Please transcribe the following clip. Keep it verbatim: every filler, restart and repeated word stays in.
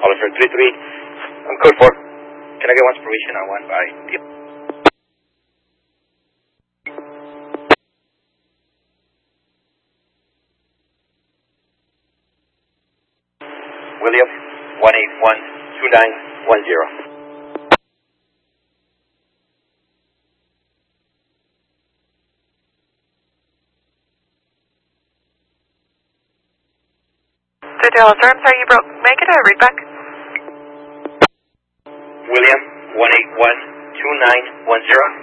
Officer three three, I'm code four. Can I get one's permission on one by the... William, one eight one two nine one zero. Two Dallas, I'm sorry you broke. Make it a read back. William, one eight one two nine one zero.